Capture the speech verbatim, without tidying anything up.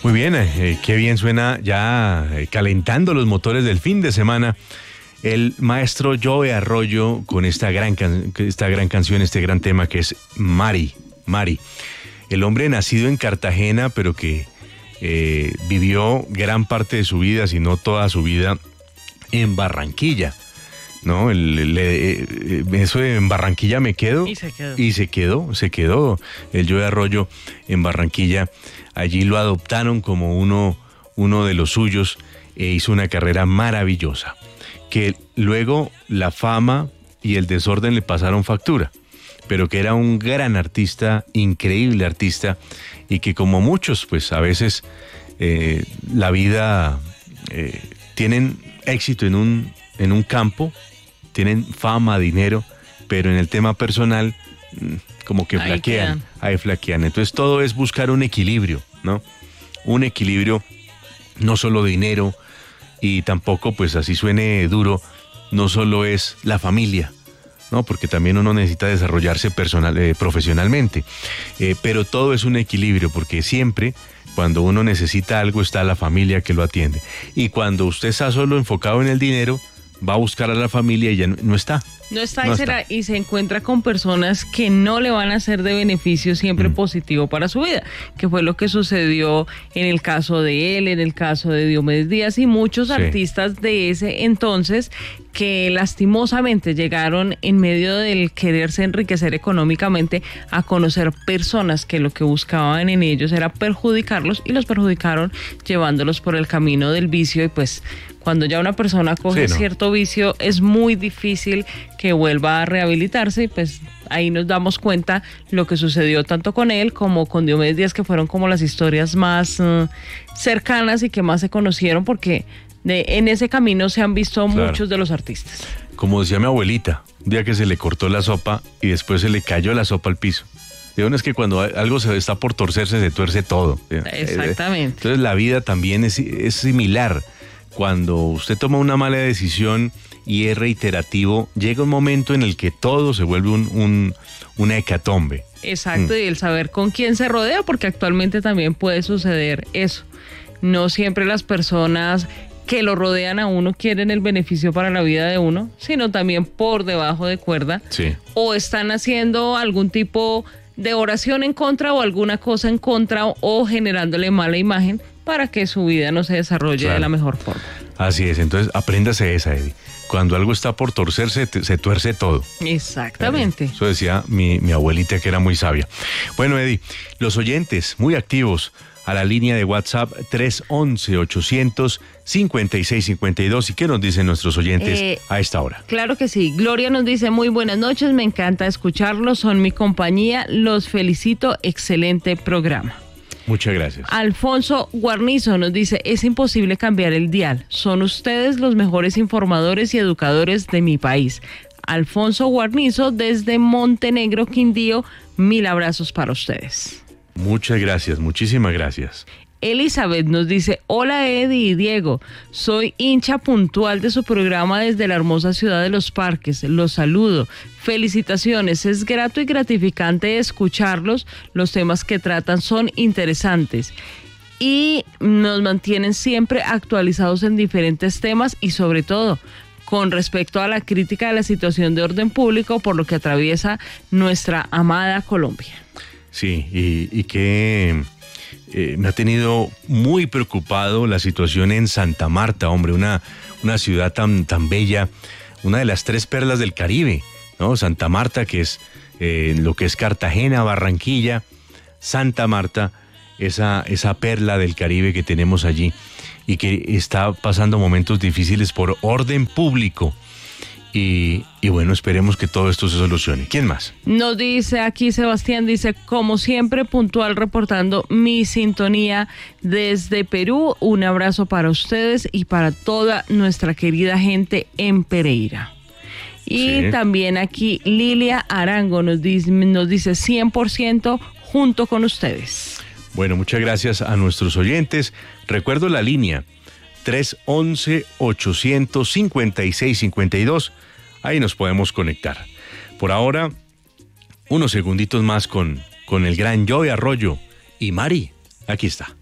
Muy bien, eh, qué bien suena ya eh, calentando los motores del fin de semana el maestro Joe Arroyo con esta gran, can- esta gran canción, este gran tema que es Mari, Mari. El hombre nacido en Cartagena, pero que eh, vivió gran parte de su vida, si no toda su vida, en Barranquilla. ¿No? El, el, el, eso de en Barranquilla me quedo. Y se quedó. Y se quedó, se quedó el Joe Arroyo en Barranquilla. Allí lo adoptaron como uno, uno de los suyos e hizo una carrera maravillosa. Que luego la fama y el desorden le pasaron factura, pero que era un gran artista, increíble artista, y que como muchos, pues a veces eh, la vida eh, tienen éxito en un, en un campo, tienen fama, dinero, pero en el tema personal como que Ahí flaquean, quedan. ahí flaquean. Entonces todo es buscar un equilibrio, ¿no? Un equilibrio, no solo dinero, y tampoco, pues así suene duro, no solo es la familia, ¿no? Porque también uno necesita desarrollarse personal, eh, profesionalmente. Eh, pero todo es un equilibrio, porque siempre cuando uno necesita algo está la familia que lo atiende. Y cuando usted está solo enfocado en el dinero, va a buscar a la familia y ya no, no está. No está, No y, será- y se encuentra con personas que no le van a ser de beneficio siempre Mm. positivo para su vida, que fue lo que sucedió en el caso de él, en el caso de Diomedes Díaz y muchos Sí. artistas de ese entonces que lastimosamente llegaron en medio del quererse enriquecer económicamente a conocer personas que lo que buscaban en ellos era perjudicarlos y los perjudicaron llevándolos por el camino del vicio. Y pues cuando ya una persona coge Sí, ¿no? cierto vicio es muy difícil que vuelva a rehabilitarse, y pues ahí nos damos cuenta lo que sucedió tanto con él como con Diomedes Díaz, que fueron como las historias más uh, cercanas y que más se conocieron, porque de, en ese camino se han visto Claro. muchos de los artistas. Como decía mi abuelita, un día que se le cortó la sopa y después se le cayó la sopa al piso. Digo, no, es que cuando algo se está por torcerse, se tuerce todo. Exactamente. Entonces la vida también es, es similar. Cuando usted toma una mala decisión y es reiterativo, llega un momento en el que todo se vuelve un, un, una hecatombe. Exacto, Mm. y el saber con quién se rodea, porque actualmente también puede suceder eso. No siempre las personas que lo rodean a uno quieren el beneficio para la vida de uno, sino también por debajo de cuerda. Sí. O están haciendo algún tipo de oración en contra o alguna cosa en contra, o, o generándole mala imagen para que su vida no se desarrolle Claro. de la mejor forma. Así es, entonces apréndase esa, Eddie. Cuando algo está por torcerse, te- se tuerce todo. Exactamente. Eso decía mi, mi abuelita, que era muy sabia. Bueno, Eddie, los oyentes muy activos a la línea de WhatsApp tres once, ochocientos, cincuenta y seis cincuenta y dos. ¿Y qué nos dicen nuestros oyentes Eh, a esta hora? Claro que sí. Gloria nos dice: muy buenas noches, me encanta escucharlos, son mi compañía, los felicito, excelente programa. Muchas gracias. Alfonso Guarnizo nos dice: es imposible cambiar el dial, son ustedes los mejores informadores y educadores de mi país. Alfonso Guarnizo desde Montenegro, Quindío, mil abrazos para ustedes. Muchas gracias, muchísimas gracias. Elizabeth nos dice: hola Eddie y Diego, soy hincha puntual de su programa desde la hermosa ciudad de Los Parques, los saludo, felicitaciones, es grato y gratificante escucharlos, los temas que tratan son interesantes y nos mantienen siempre actualizados en diferentes temas y sobre todo con respecto a la crítica de la situación de orden público por lo que atraviesa nuestra amada Colombia. Sí, y, y que eh, me ha tenido muy preocupado la situación en Santa Marta, hombre, una, una ciudad tan, tan bella, una de las tres perlas del Caribe, ¿no? Santa Marta, que es eh, lo que es Cartagena, Barranquilla, Santa Marta, esa, esa perla del Caribe que tenemos allí y que está pasando momentos difíciles por orden público. Y, y bueno, esperemos que todo esto se solucione. ¿Quién más? Nos dice aquí Sebastián, dice: como siempre puntual reportando mi sintonía desde Perú, un abrazo para ustedes y para toda nuestra querida gente en Pereira. Y Sí. también aquí Lilia Arango nos dice, nos dice cien por ciento junto con ustedes. Bueno, muchas gracias a nuestros oyentes. Recuerdo la línea tres once, ochocientos, cincuenta y seis cincuenta y dos. Ahí nos podemos conectar. Por ahora, unos segunditos más con, con el gran Joe Arroyo y Mari. Aquí está.